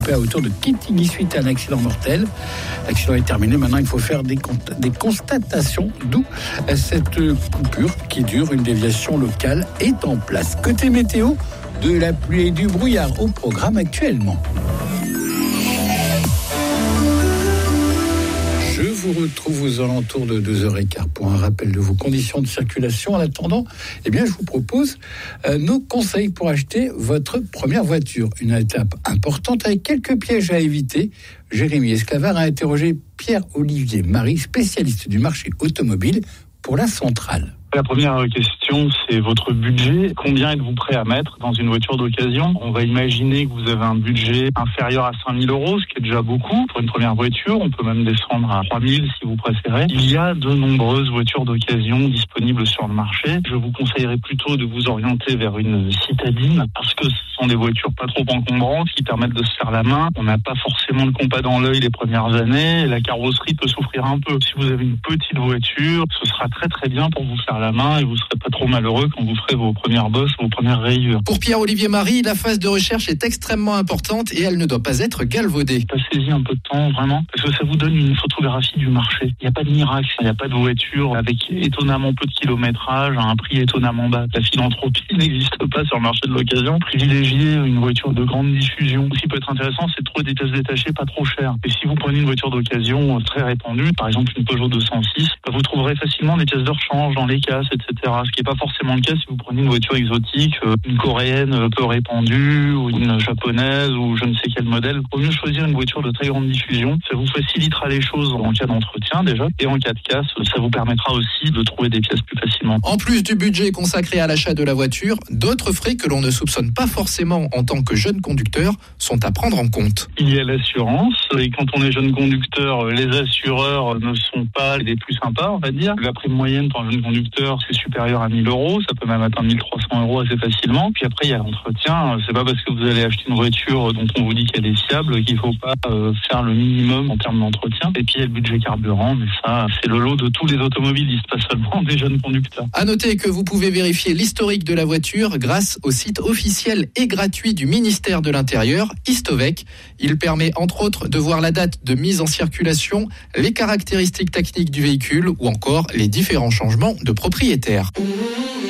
coupé à hauteur de Quetigny suite à un accident mortel. L'accident est terminé. Maintenant, il faut faire des constatations, d'où cette coupure qui dure. Une déviation locale est en place. Côté météo, de la pluie et du brouillard au programme actuellement. Je vous retrouve aux alentours de 2h15 pour un rappel de vos conditions de circulation. En attendant, je vous propose nos conseils pour acheter votre première voiture. Une étape importante avec quelques pièges à éviter. Jérémy Esclavard a interrogé Pierre-Olivier Marie, spécialiste du marché automobile pour la Centrale. La première question, c'est votre budget. Combien êtes-vous prêt à mettre dans une voiture d'occasion ? On va imaginer que vous avez un budget inférieur à 5 000 euros, ce qui est déjà beaucoup pour une première voiture. On peut même descendre à 3 000 si vous préférez. Il y a de nombreuses voitures d'occasion disponibles sur le marché. Je vous conseillerais plutôt de vous orienter vers une citadine parce que ce sont des voitures pas trop encombrantes qui permettent de se faire la main. On n'a pas forcément le compas dans l'œil les premières années. La carrosserie peut souffrir un peu. Si vous avez une petite voiture, ce sera très très bien pour vous faire la main et vous ne serez pas trop malheureux quand vous ferez vos premières bosses, vos premières rayures. Pour Pierre-Olivier Marie, la phase de recherche est extrêmement importante et elle ne doit pas être galvaudée. Passez-y un peu de temps, vraiment, parce que ça vous donne une photographie du marché. Il n'y a pas de miracle, il n'y a pas de voiture avec étonnamment peu de kilométrage à un prix étonnamment bas. La philanthropie n'existe pas sur le marché de l'occasion. Privilégier une voiture de grande diffusion. Ce qui peut être intéressant, c'est de trouver des pièces détachées pas trop chères. Et si vous prenez une voiture d'occasion très répandue, par exemple une Peugeot 206, vous trouverez facilement des pièces de rechange dans les casses, etc. Ce qui n'est pas forcément le cas si vous prenez une voiture exotique, une coréenne peu répandue, ou une japonaise, ou je ne sais quel modèle. Il vaut mieux choisir une voiture de très grande diffusion. Ça vous facilitera les choses en cas d'entretien déjà, et en cas de casse, ça vous permettra aussi de trouver des pièces plus facilement. En plus du budget consacré à l'achat de la voiture, d'autres frais que l'on ne soupçonne pas forcément en tant que jeune conducteur sont à prendre en compte. Il y a l'assurance, et quand on est jeune conducteur, les assureurs ne sont pas les plus sympas, on va dire. La prime moyenne pour un jeune conducteur, c'est supérieur à 1 000 euros, ça peut même atteindre 1 300 euros assez facilement. Puis après, il y a l'entretien. C'est pas parce que vous allez acheter une voiture dont on vous dit qu'elle est fiable qu'il faut pas faire le minimum en termes d'entretien. Et puis il y a le budget carburant, mais ça, c'est le lot de tous les automobilistes, pas seulement des jeunes conducteurs. À noter que vous pouvez vérifier l'historique de la voiture grâce au site officiel et gratuit du ministère de l'Intérieur, Histovec. Il permet entre autres de voir la date de mise en circulation, les caractéristiques techniques du véhicule ou encore les différents changements de propriétaire.